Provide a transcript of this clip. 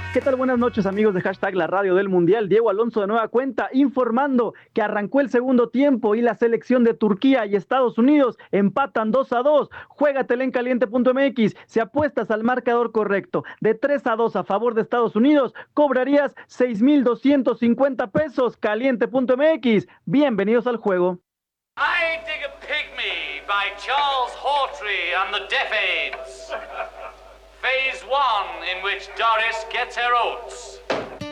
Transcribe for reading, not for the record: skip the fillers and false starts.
¿Qué tal? Buenas noches, amigos de Hashtag La Radio del Mundial. Diego Alonso de nueva cuenta informando que arrancó el segundo tiempo y la selección de Turquía y Estados Unidos empatan 2-2. Juégatela en caliente.mx. Si apuestas al marcador correcto de 3-2 a favor de Estados Unidos, cobrarías 6,250 pesos. Caliente.mx. Bienvenidos al juego. I Dig a Pygmy by Charles Hawtrey and the Deaf Aids. Phase 1, in which Doris gets her oats.